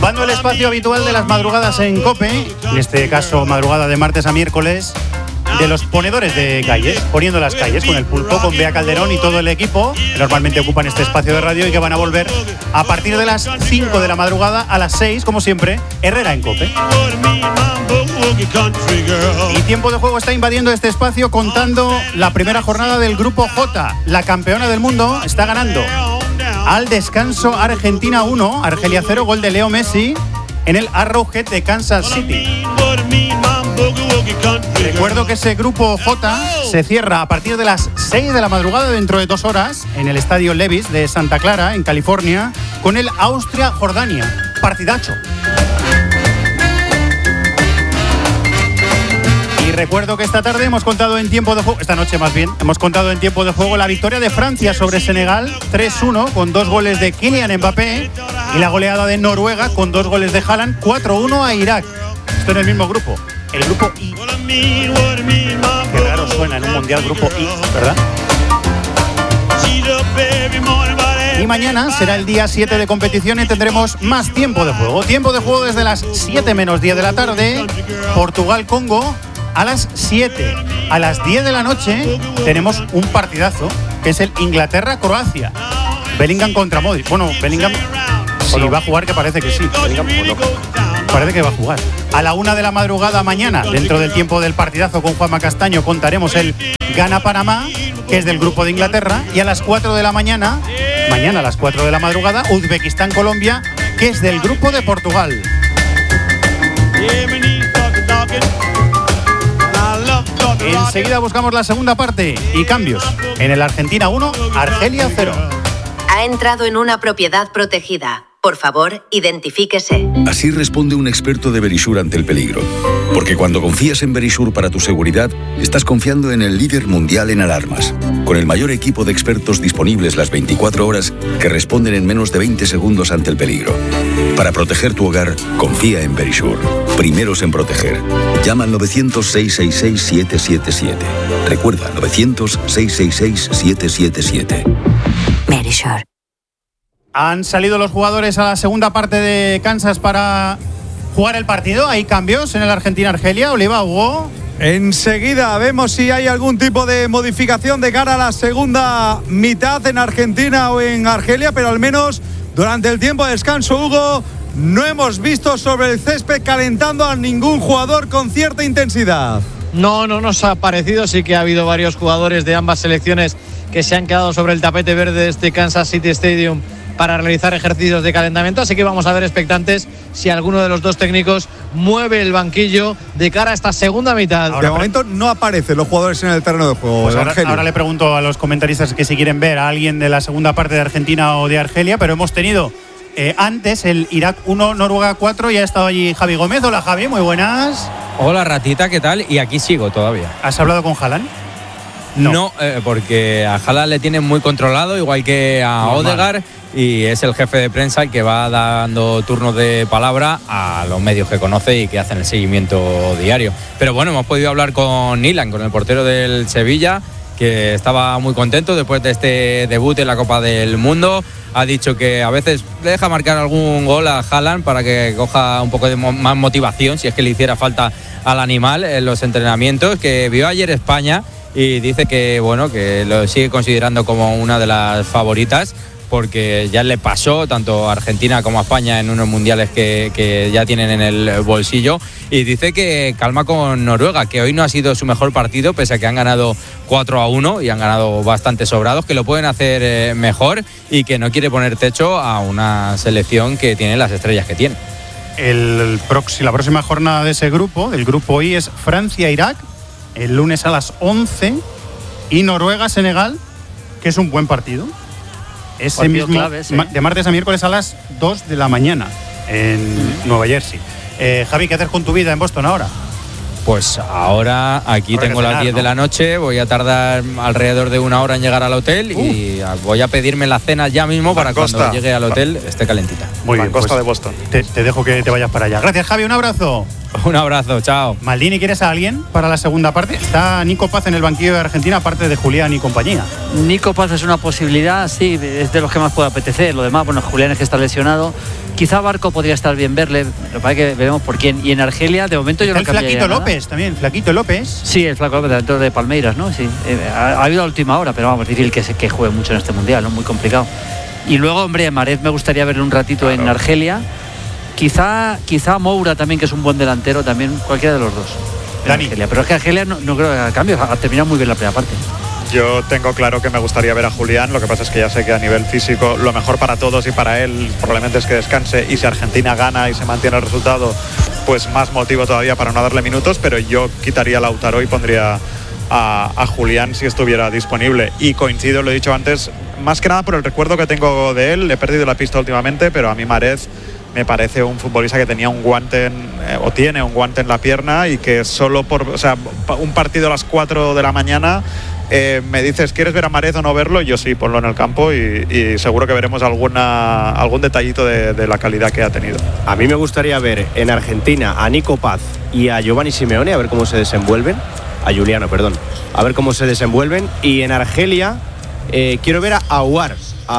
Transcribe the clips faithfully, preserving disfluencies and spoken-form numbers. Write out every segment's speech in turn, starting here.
Ocupando el espacio habitual de las madrugadas en COPE, en este caso madrugada de martes a miércoles, de los ponedores de calles, poniendo las calles con el pulpo, con Bea Calderón y todo el equipo, que normalmente ocupan este espacio de radio y que van a volver a partir de las cinco de la madrugada a las seis, como siempre, Herrera en COPE. Y Tiempo de Juego está invadiendo este espacio contando la primera jornada del Grupo J. La campeona del mundo está ganando al descanso Argentina uno, Argelia cero, gol de Leo Messi en el Arrowhead de Kansas City. Recuerdo que ese Grupo J se cierra a partir de las seis de la madrugada dentro de dos horas en el Estadio Levi's de Santa Clara, en California, con el Austria-Jordania. Partidacho. Y recuerdo que esta tarde hemos contado en Tiempo de Juego, esta noche más bien, hemos contado en Tiempo de Juego la victoria de Francia sobre Senegal tres uno con dos goles de Kylian Mbappé y la goleada de Noruega con dos goles de Haaland cuatro uno a Irak. Esto en el mismo grupo, el grupo I. Qué raro suena en un mundial grupo I, ¿verdad? Y mañana será el día siete de competición y tendremos más Tiempo de Juego. Tiempo de Juego desde las siete menos diez de la tarde, Portugal-Congo a las siete. A las diez de la noche tenemos un partidazo, que es el Inglaterra-Croacia. Bellingham contra Modric. Bueno, Bellingham, si va a jugar, que parece que sí. Bellingham, bueno, parece que va a jugar. A la una de la madrugada mañana, dentro del tiempo del partidazo con Juanma Castaño, contaremos el Ghana-Panamá, que es del grupo de Inglaterra. Y a las cuatro de la mañana, mañana a las cuatro de la madrugada, Uzbekistán-Colombia, que es del grupo de Portugal. Enseguida buscamos la segunda parte y cambios en el Argentina uno, Argelia cero. Ha entrado en una propiedad protegida. Por favor, identifíquese. Así responde un experto de Verisur ante el peligro. Porque cuando confías en Verisur para tu seguridad, estás confiando en el líder mundial en alarmas. Con el mayor equipo de expertos disponibles las veinticuatro horas que responden en menos de veinte segundos ante el peligro. Para proteger tu hogar, confía en Verisur. Primeros en proteger. Llama al novecientos, seiscientos sesenta y seis, siete siete siete. Recuerda, novecientos, seiscientos sesenta y seis, siete siete siete. Verisur. Han salido los jugadores a la segunda parte de Kansas para jugar el partido. ¿Hay cambios en el Argentina-Argelia? Oliva, Hugo. Enseguida vemos si hay algún tipo de modificación de cara a la segunda mitad en Argentina o en Argelia, pero al menos durante el tiempo de descanso, Hugo, no hemos visto sobre el césped calentando a ningún jugador con cierta intensidad. No, no nos ha parecido. Sí que ha habido varios jugadores de ambas selecciones que se han quedado sobre el tapete verde de este Kansas City Stadium para realizar ejercicios de calentamiento, así que vamos a ver expectantes si alguno de los dos técnicos mueve el banquillo de cara a esta segunda mitad. Ahora, de momento no aparecen los jugadores en el terreno de juego. Pues ahora, ahora le pregunto a los comentaristas que si quieren ver a alguien de la segunda parte de Argentina o de Argelia, pero hemos tenido eh, antes el Irak uno, Noruega cuatro, y ha estado allí Javi Gómez. Hola Javi, muy buenas. Hola Ratita, ¿qué tal? Y aquí sigo todavía. ¿Has hablado con Haaland? No, no eh, porque a Haaland le tienen muy controlado, igual que a Normal. Odegaard, y es el jefe de prensa el que va dando turnos de palabra a los medios que conoce y que hacen el seguimiento diario. Pero bueno, hemos podido hablar con Nilan, con el portero del Sevilla, que estaba muy contento después de este debut en la Copa del Mundo. Ha dicho que a veces le deja marcar algún gol a Haaland para que coja un poco de mo- más motivación, si es que le hiciera falta al animal en los entrenamientos, que vio ayer España y dice que bueno, que lo sigue considerando como una de las favoritas, porque ya le pasó tanto a Argentina como a España en unos mundiales que, que ya tienen en el bolsillo, y dice que calma con Noruega, que hoy no ha sido su mejor partido, pese a que han ganado cuatro a uno y han ganado bastante sobrados, que lo pueden hacer eh, mejor, y que no quiere poner techo a una selección que tiene las estrellas que tiene. El, el proxi, la próxima jornada de ese grupo, del grupo I, es Francia-Irak, el lunes a las once, y Noruega-Senegal, que es un buen partido. Ese partido mismo, clave, sí. De martes a miércoles a las dos de la mañana en mm. Nueva Jersey. Eh, Javi, ¿qué haces con tu vida en Boston ahora? Pues ahora aquí Habrá tengo cenar, las diez ¿no? de la noche, voy a tardar alrededor de una hora en llegar al hotel uh. y voy a pedirme la cena ya mismo para Costa. Cuando llegue al hotel esté calentita. Muy bien, Costa pues de Boston. Te, te dejo que te vayas para allá. Gracias, Javi, un abrazo. Un abrazo, chao. Maldini, ¿quieres a alguien para la segunda parte? Está Nico Paz en el banquillo de Argentina, aparte de Julián y compañía. Nico Paz es una posibilidad, sí, es de los que más puede apetecer. Lo demás, bueno, Julián es que está lesionado. Quizá Barco podría estar bien verle, lo que pasa es que veremos por quién. Y en Argelia, de momento yo está no cambiaría el Flaquito nada. López también, Flaquito López. Sí, el Flaco López, dentro de Palmeiras, ¿no? Sí. Eh, ha, ha habido a última hora, pero vamos, es difícil que, se, que juegue mucho en este mundial, ¿no? Muy complicado. Y luego, hombre, Mahrez me gustaría verle un ratito claro. en Argelia. Quizá, quizá Moura también, que es un buen delantero, también cualquiera de los dos. Dani. Argelia. Pero es que Argelia no, no creo que haga cambios, ha terminado muy bien la primera parte. Yo tengo claro que me gustaría ver a Julián, lo que pasa es que ya sé que a nivel físico lo mejor para todos y para él probablemente es que descanse, y si Argentina gana y se mantiene el resultado, pues más motivo todavía para no darle minutos, pero yo quitaría a Lautaro y pondría a, a Julián si estuviera disponible. Y coincido, lo he dicho antes, más que nada por el recuerdo que tengo de él. He perdido la pista últimamente, pero a mí Mahrez me parece un futbolista que tenía un guante en, eh, o tiene un guante en la pierna, y que solo por, o sea, un partido a las cuatro de la mañana eh, me dices, ¿quieres ver a Mahrez o no verlo? Yo sí, ponlo en el campo y, y seguro que veremos alguna, algún detallito de, de la calidad que ha tenido. A mí me gustaría ver en Argentina a Nico Paz y a Giovanni Simeone, a ver cómo se desenvuelven, a Juliano, perdón, a ver cómo se desenvuelven, y en Argelia eh, quiero ver a Aouar,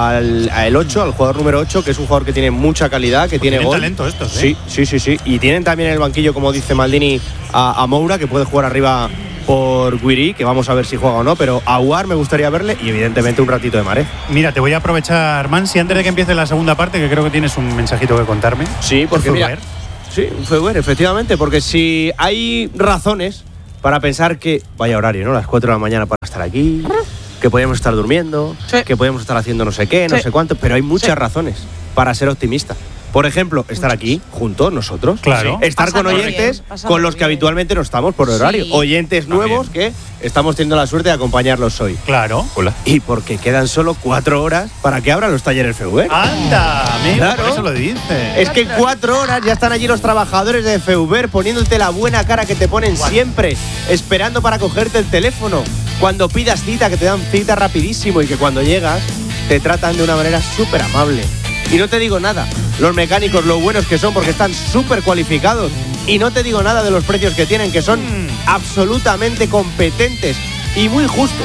al el ocho, al jugador número ocho, que es un jugador que tiene mucha calidad, que pues tiene gol. Talento estos, ¿eh? Sí, sí, sí, sí. Y tienen también en el banquillo, como dice Maldini, a, a Moura, que puede jugar arriba por Guiri, que vamos a ver si juega o no, pero a Aouar me gustaría verle, y evidentemente un ratito de Mahrez. Mira, te voy a aprovechar, Mansi, antes de que empiece la segunda parte, que creo que tienes un mensajito que contarme. Sí, porque mira, sí, un Feuer, efectivamente, porque si hay razones para pensar que vaya horario, ¿no? Las cuatro de la mañana para estar aquí, que podíamos estar durmiendo, sí. que podíamos estar haciendo no sé qué, no sí. sé cuánto, pero hay muchas sí. razones para ser optimista. Por ejemplo, estar aquí juntos nosotros, claro. estar Pasando con oyentes bien, con los que bien. habitualmente no estamos por horario, sí. oyentes nuevos que estamos teniendo la suerte de acompañarlos hoy. Claro. Hola. Y porque quedan solo cuatro horas para que abran los talleres Feuber. Anda, amigo, claro. por eso lo dice. Es que en cuatro horas ya están allí los trabajadores de Feuber poniéndote la buena cara que te ponen What? siempre, esperando para cogerte el teléfono. Cuando pidas cita, que te dan cita rapidísimo, y que cuando llegas te tratan de una manera súper amable. Y no te digo nada, los mecánicos lo buenos que son, porque están súper cualificados. Y no te digo nada de los precios que tienen, que son mm. absolutamente competentes y muy justos.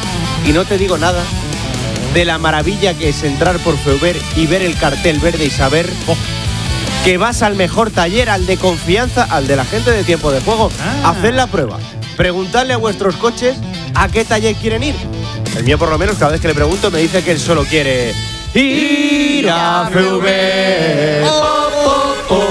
Y no te digo nada de la maravilla que es entrar por Feuber y ver el cartel verde y saber oh, que vas al mejor taller, al de confianza, al de la gente de Tiempo de Juego. Ah. Haced la prueba. Preguntadle a vuestros coches a qué taller quieren ir. El mío, por lo menos, cada vez que le pregunto me dice que él solo quiere ir a Feuber. Oh, oh,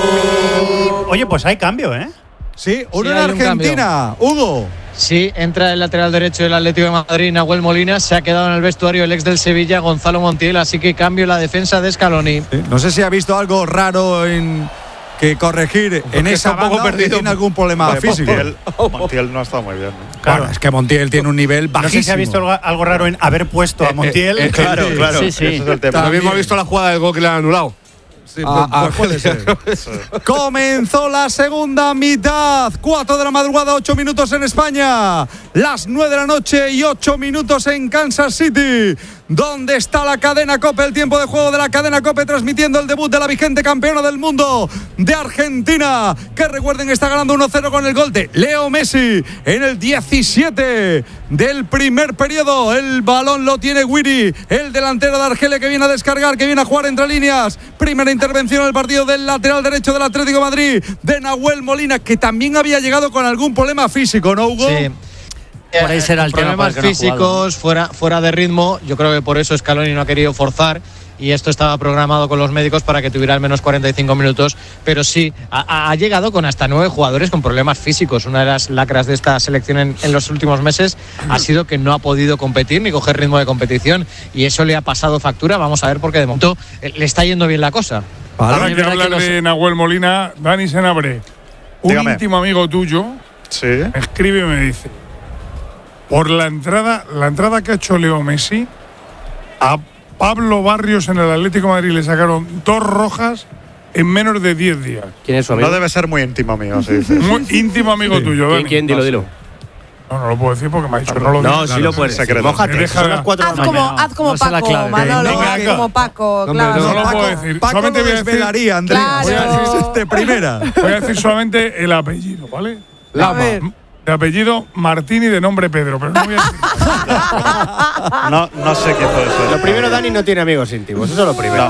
oh. Oye, pues hay cambio, ¿eh? Sí, uno sí, en Argentina. Hugo. Sí, entra el lateral derecho del Atlético de Madrid, Nahuel Molina. Se ha quedado en el vestuario el ex del Sevilla, Gonzalo Montiel. Así que cambio en la defensa de Scaloni. Sí, no sé si ha visto algo raro en que corregir Porque en esa banda, perdido. ¿Tiene algún problema Montiel, físico? Montiel no ha estado muy bien, ¿no? Claro, bueno, es que Montiel tiene un nivel bajísimo. No sé si ha visto algo, algo raro en haber puesto a Montiel. Eh, eh, claro, claro. Sí, sí. Ese es el tema. También hemos visto la jugada del gol que le han anulado. Sí, ah, pues, pues puede ser. Sí. Comenzó la segunda mitad. Cuatro de la madrugada, ocho minutos en España. Las nueve de la noche y ocho minutos en Kansas City. ¿Dónde está la cadena COPE? El tiempo de juego de la cadena COPE, transmitiendo el debut de la vigente campeona del mundo de Argentina, que recuerden está ganando uno cero con el gol de Leo Messi en el diecisiete del primer periodo. El balón lo tiene Guiri, el delantero de Argelia, que viene a descargar, que viene a jugar entre líneas. Primera intervención en el partido del lateral derecho del Atlético de Madrid, de Nahuel Molina, que también había llegado con algún problema físico, ¿no, Hugo? Sí. Por ahí será el problemas tema físicos, no fuera, fuera de ritmo. Yo creo que por eso Scaloni no ha querido forzar, y esto estaba programado con los médicos para que tuviera al menos cuarenta y cinco minutos. Pero sí, ha, ha llegado con hasta nueve jugadores con problemas físicos. Una de las lacras de esta selección en, en los últimos meses ha sido que no ha podido competir ni coger ritmo de competición, y eso le ha pasado factura. Vamos a ver, porque de momento le está yendo bien la cosa. Ahora que hablar los... de Nahuel Molina, Dani Senabre, un Dígame. íntimo amigo tuyo, sí. me escribe y me dice: por la entrada, la entrada que ha hecho Leo Messi, a Pablo Barrios en el Atlético de Madrid le sacaron dos rojas en menos de diez días. ¿Quién es su amigo? No debe ser muy íntimo amigo, se dice. Muy íntimo amigo sí. tuyo, Dani. ¿Quién? ¿Quién? Dilo, dilo. No, no lo puedo decir porque me ha dicho que no lo No, diga. sí lo puedes decir. Mójate, son las cuatro de Haz la como, mañana. haz como No sé la Paco, clave. Manolo, Venga, haz Paco. como Paco, Hombre, claro. no lo Paco, puedo decir. Paco Solamente lo voy a decir- desvelaría, Andrés. Claro. Voy a decir de primera. Voy a decir solamente el apellido, ¿vale? A ver. De apellido Martín y de nombre Pedro, pero no voy a decir. No, no sé quién puede ser. Lo primero, Dani no tiene amigos íntimos. Eso es lo primero.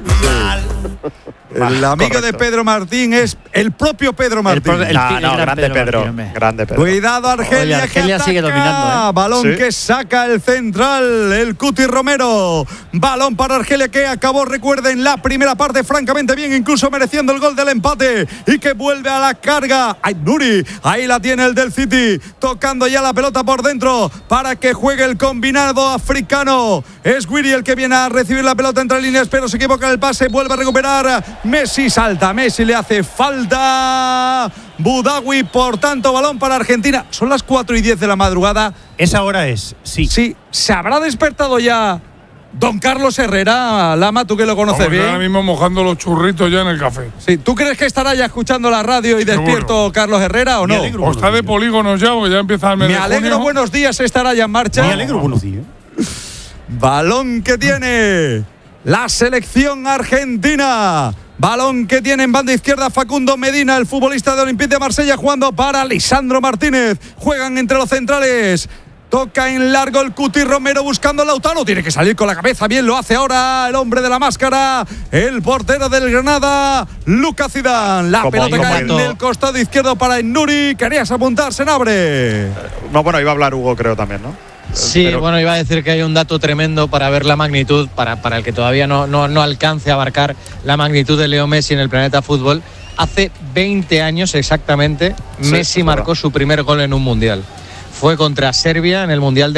El amigo correcto. de Pedro Martín es el propio Pedro Martín. pro- el- No, no, gran grande Pedro Pedro. Martín, hombre. Grande Pedro. Cuidado, Argelia. Oye, Argelia que sigue ataca. dominando, ¿eh? Balón Sí. que saca el central, el Cuti Romero. Balón para Argelia que acabó, recuerden, la primera parte francamente bien, incluso mereciendo el gol del empate. Y que vuelve a la carga. Ay, Nuri, ahí la tiene el del City, tocando ya la pelota por dentro para que juegue el combinado africano. Es Guiri el que viene a recibir la pelota entre líneas, pero se equivoca en el pase, vuelve a recuperar. Messi salta, Messi le hace falta. Budawi, por tanto, balón para Argentina. Son las cuatro y diez de la madrugada. Esa hora es, sí. Sí, ¿se habrá despertado ya don Carlos Herrera? Lama, tú que lo conoces Vamos, yo ahora bien. mismo mojando los churritos ya en el café. Sí, ¿tú crees que estará ya escuchando la radio y Seguro. despierto Carlos Herrera o Me no? alegro. O está de polígonos ya, porque ya empieza el mes Me de alegro, junio. buenos días, estará ya en marcha. Me alegro, buenos días. Balón que tiene la selección argentina. Balón que tiene en banda izquierda Facundo Medina, el futbolista de Olympique de Marsella, jugando para Lisandro Martínez. Juegan entre los centrales. Toca en largo el Cuti Romero buscando a Lautaro. Tiene que salir con la cabeza. Bien lo hace ahora el hombre de la máscara, el portero del Granada, Lucas Zidane. La Como- pelota como cae en cuando- el costado izquierdo para Nuri. Querías apuntarse, Nabre. No, bueno, iba a hablar Hugo, creo también, ¿no? Sí, Pero- bueno, iba a decir que hay un dato tremendo para ver la magnitud, para, para el que todavía no, no, no alcance a abarcar la magnitud de Leo Messi en el planeta fútbol. Hace veinte años exactamente, Sí, Messi es marcó verdad. su primer gol en un mundial. Fue contra Serbia en el Mundial de